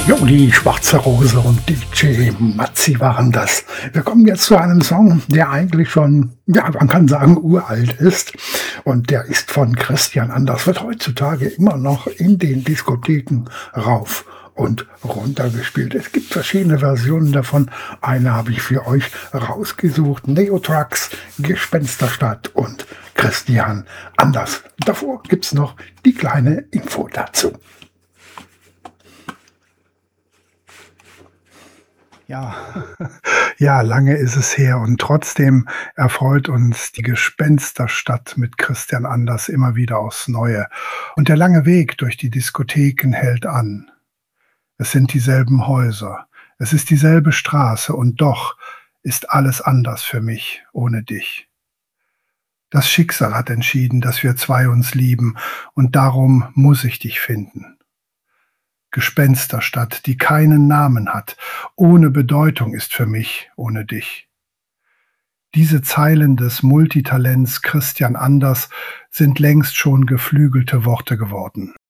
Jo, die Schwarze Rose und DJ Matzi waren das. Wir kommen jetzt zu einem Song, der eigentlich schon, ja, man kann sagen, uralt ist. Und der ist von Christian Anders, wird heutzutage immer noch in den Diskotheken rauf und runter gespielt. Es gibt verschiedene Versionen davon. Eine habe ich für euch rausgesucht. Neotrucks, Gespensterstadt und Christian Anders. Davor gibt's noch die kleine Info dazu. Ja, ja, lange ist es her und trotzdem erfreut uns die Gespensterstadt mit Christian Anders immer wieder aufs Neue. Und der lange Weg durch die Diskotheken hält an. Es sind dieselben Häuser, es ist dieselbe Straße und doch ist alles anders für mich ohne dich. Das Schicksal hat entschieden, dass wir zwei uns lieben und darum muss ich dich finden. Gespensterstadt, die keinen Namen hat, ohne Bedeutung ist für mich ohne dich. Diese Zeilen des Multitalents Christian Anders sind längst schon geflügelte Worte geworden.